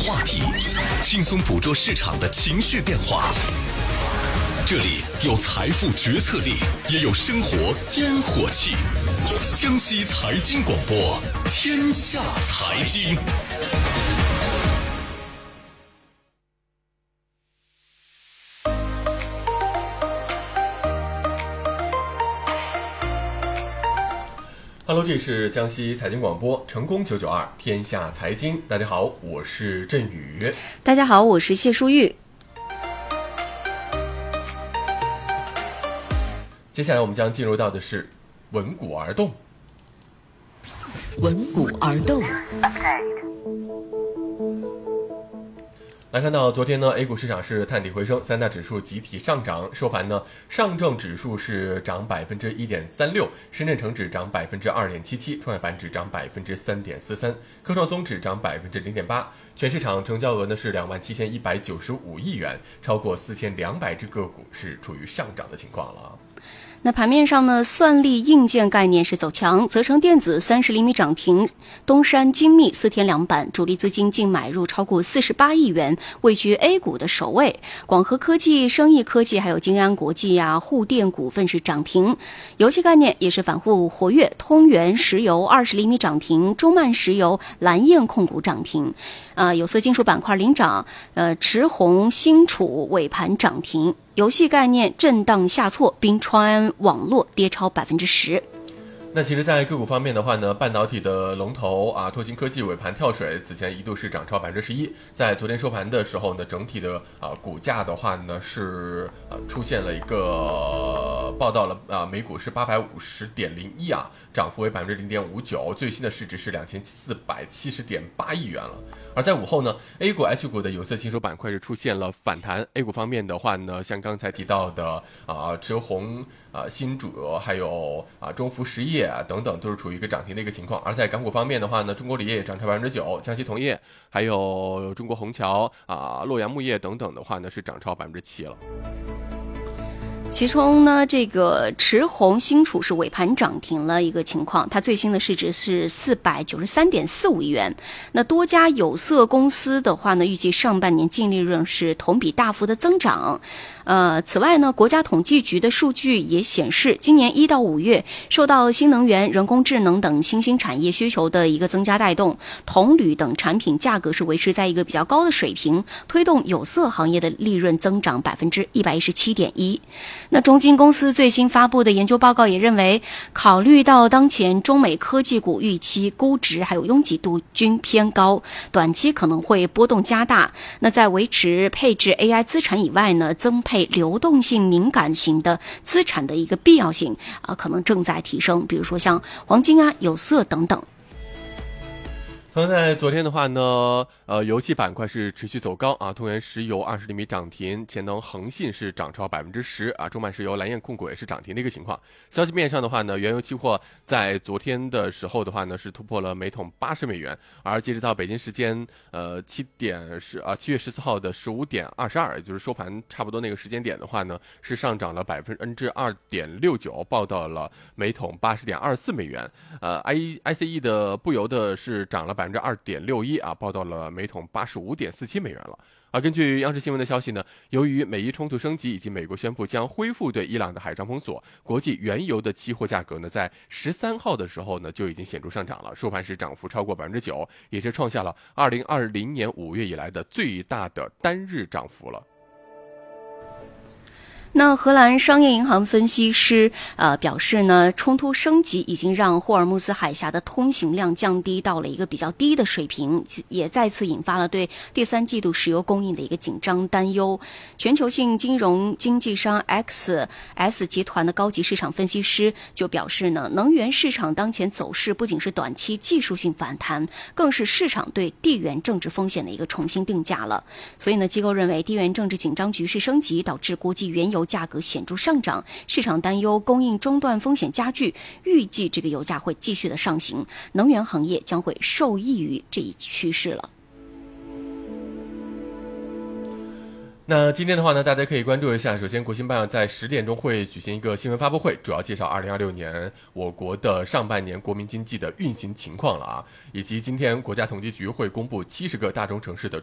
话题，轻松捕捉市场的情绪变化。这里有财富决策力，也有生活烟火气。江西财经广播，天下财经。Hello， 这里是江西财经广播，成功992天下财经。大家好，我是振宇。 大家好，我是谢淑玉。 接下来我们将进入到的是闻股而动。 闻股而动。 来看到昨天呢 A 股市场是探底回升，三大指数集体上涨，收盘呢上证指数是涨 1.36%， 深圳成指涨 2.77%， 创业板指涨 3.43%， 科创综指涨 0.8%， 全市场成交额呢是27,195亿元，超过4200只个股是处于上涨的情况了。 那盘面上呢，算力硬件概念是走强，泽成电子30厘米涨停，东山精密4天2板，主力资金净买入超过48亿元，位居 A 股的首位。广和科技、生意科技还有金安国际沪电股份是涨停。油气概念也是反复活跃，通源石油20厘米涨停，中曼石油、蓝焰控股涨停。有色金属板块领涨，驰宏、新楚尾盘涨停。游戏概念震荡下挫，冰川网络跌超10%。 那其实在个股方面的话呢，半导体的龙头拓芯科技尾盘跳水，此前一度是涨超11%，在昨天收盘的时候呢，整体的股价的话呢是出现了一个报道了每股是850.01涨幅为0.59%，最新的市值是2470.8亿元了。而在午后呢 ，A 股、H 股的有色金属板块是出现了反弹。A 股方面的话呢，像刚才提到的驰宏、新主还有中孚实业等等，都是处于一个涨停的一个情况。而在港股方面的话呢，中国锂业也涨超9%，江西铜业还有中国虹桥洛阳钼业等等的话呢，是涨超7%了。 其中呢，这个驰宏、新楚是尾盘涨停了一个情况，它最新的市值是493.45亿元。那多家有色公司的话呢，预计上半年净利润是同比大幅的增长。此外呢，国家统计局的数据也显示，今年1到5月，受到新能源、人工智能等新兴产业需求的一个增加带动，铜铝等产品价格是维持在一个比较高的水平，推动有色行业的利润增长117.1%。那中金公司最新发布的研究报告也认为，考虑到当前中美科技股预期估值还有拥挤度均偏高，短期可能会波动加大。那在维持配置 AI 资产以外呢，增配流动性敏感型的资产的一个必要性可能正在提升，比如说像黄金有色等等。 同在昨天的话呢，油气板块是持续走高通源石油20厘米涨停，潜能恒信是涨超10%中曼石油、蓝焰控股也是涨停的一个情况。消息面上的话呢，原油期货在昨天的时候的话呢，是突破了每桶80美元，而截止到北京时间7月14号的15点22，也就是收盘差不多那个时间点的话呢，是上涨了2.69%，报到了每桶80.24美元。ICE 的布油的是涨了2.61%报到了每桶85.47美元了。而根据央视新闻的消息呢，由于美伊冲突升级以及美国宣布将恢复对伊朗的海上封锁，国际原油的期货价格呢，在13号的时候呢就已经显著上涨了，收盘时涨幅超过9%，也是创下了2020年5月以来的最大的单日涨幅了。 那荷兰商业银行分析师表示呢，冲突升级已经让霍尔木兹海峡的通行量降低到了一个比较低的水平，也再次引发了对第3季度石油供应的一个紧张担忧。全球性金融经纪商 XS 集团的高级市场分析师就表示呢，能源市场当前走势不仅是短期技术性反弹，更是市场对地缘政治风险的一个重新定价了。所以呢，机构认为地缘政治紧张局势升级导致国际原油价格显著上涨，市场担忧供应中断风险加剧，预计这个油价会继续的上行，能源行业将会受益于这一趋势了。 那今天的话呢，大家可以关注一下。首先，国新办在10点钟会举行一个新闻发布会，主要介绍2026年我国的上半年国民经济的运行情况了以及今天国家统计局会公布70个大中城市的